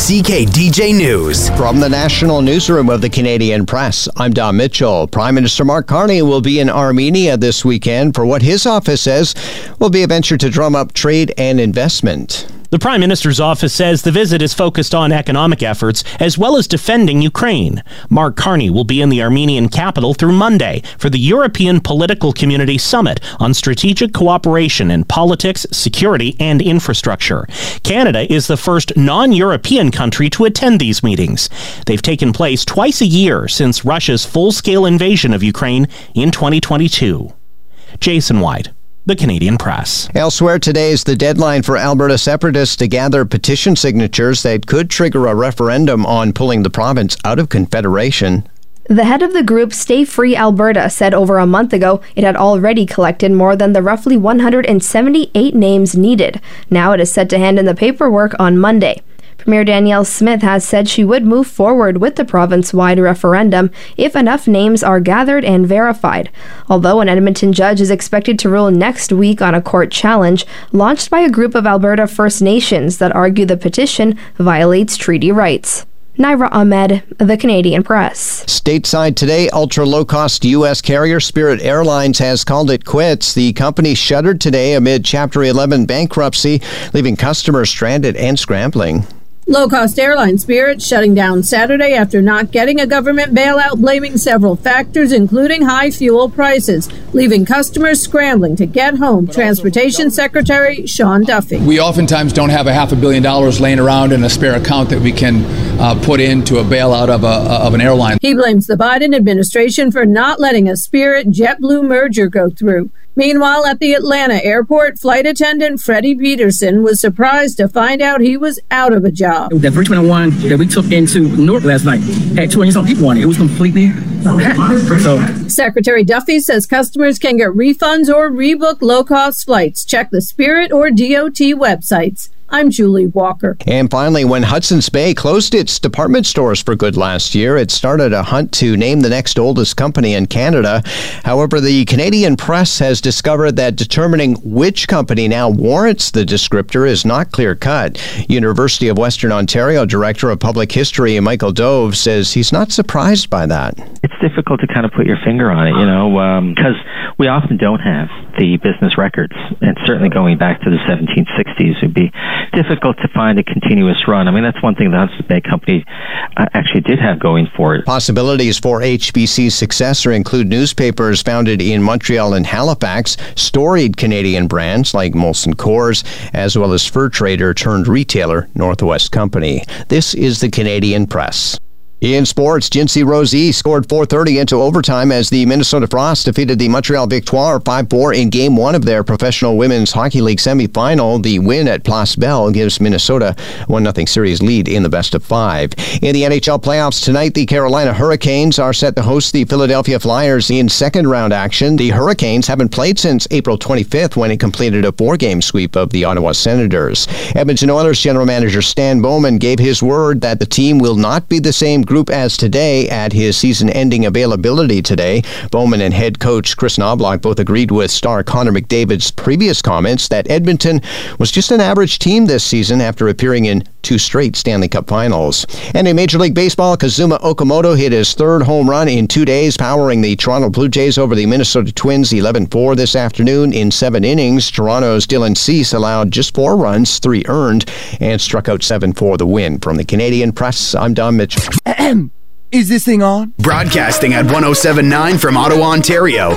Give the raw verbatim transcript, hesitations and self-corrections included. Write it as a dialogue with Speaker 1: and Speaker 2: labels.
Speaker 1: C K D J News.
Speaker 2: From the National Newsroom of the Canadian Press, I'm Don Mitchell. Prime Minister Mark Carney will be in Armenia this weekend for what his office says will be a venture to drum up trade and investment.
Speaker 3: The Prime Minister's office says the visit is focused on economic efforts as well as defending Ukraine. Mark Carney will be in the Armenian capital through Monday for the European Political Community Summit on strategic cooperation in politics, security, and infrastructure. Canada is the first non-European country to attend these meetings. They've taken place twice a year since Russia's full-scale invasion of Ukraine in twenty twenty-two. Jason White, The Canadian Press.
Speaker 2: Elsewhere, today is the deadline for Alberta separatists to gather petition signatures that could trigger a referendum on pulling the province out of Confederation.
Speaker 4: The head of the group Stay Free Alberta said over a month ago it had already collected more than the roughly one hundred seventy-eight names needed. Now it is set to hand in the paperwork on Monday. Premier Danielle Smith has said she would move forward with the province-wide referendum if enough names are gathered and verified. Although an Edmonton judge is expected to rule next week on a court challenge launched by a group of Alberta First Nations that argue the petition violates treaty rights. Naira Ahmed, The Canadian Press.
Speaker 2: Stateside today, ultra-low-cost U S carrier Spirit Airlines has called it quits. The company shuttered today amid Chapter eleven bankruptcy, leaving customers stranded and scrambling.
Speaker 5: Low-cost airline Spirit shutting down Saturday after not getting a government bailout, blaming several factors, including high fuel prices, leaving customers scrambling to get home. Transportation Secretary Sean Duffy.
Speaker 6: We oftentimes don't have a half a billion dollars laying around in a spare account that we can uh, put into a bailout of, a, of an airline.
Speaker 5: He blames the Biden administration for not letting a Spirit-JetBlue merger go through. Meanwhile, at the Atlanta airport, flight attendant Freddie Peterson was surprised to find out he was out of a job.
Speaker 7: That three twenty-one that we took into Newark last night had two hundred some people on it. It was completely packed. So,
Speaker 5: Secretary Duffy says customers can get refunds or rebook low-cost flights. Check the Spirit or D O T websites. I'm Julie Walker.
Speaker 2: And finally, when Hudson's Bay closed its department stores for good last year, it started a hunt to name the next oldest company in Canada. However, the Canadian Press has discovered that determining which company now warrants the descriptor is not clear-cut. University of Western Ontario Director of Public History Michael Dove says he's not surprised by that.
Speaker 8: It's difficult to kind of put your finger on it, you know, because um, we often don't have the business records, and certainly going back to the seventeen sixties would be difficult to find a continuous run. I mean, that's one thing the Hudson's Bay Company uh, actually did have going for it.
Speaker 2: Possibilities for H B C's successor include newspapers founded in Montreal and Halifax, storied Canadian brands like Molson Coors, as well as fur trader turned retailer Northwest Company. This is the Canadian Press. In sports, Jincy Rosie scored four thirty into overtime as the Minnesota Frost defeated the Montreal Victoire five four in Game one of their Professional Women's Hockey League semifinal. The win at Place Belle gives Minnesota a one nothing series lead in the best of five. In the N H L playoffs tonight, the Carolina Hurricanes are set to host the Philadelphia Flyers in second-round action. The Hurricanes haven't played since April twenty-fifth when it completed a four-game sweep of the Ottawa Senators. Edmonton Oilers general manager Stan Bowman gave his word that the team will not be the same group as today at his season-ending availability today. Bowman and head coach Chris Knobloch both agreed with star Connor McDavid's previous comments that Edmonton was just an average team this season after appearing in two straight Stanley Cup finals. And in Major League Baseball, Kazuma Okamoto hit his third home run in two days, powering the Toronto Blue Jays over the Minnesota Twins eleven four this afternoon in seven innings. Toronto's Dylan Cease allowed just four runs, three earned, and struck out seven for the win. From the Canadian Press, I'm Don Mitchell.
Speaker 9: Is this thing on?
Speaker 1: Broadcasting at one oh seven point nine from Ottawa, Ontario.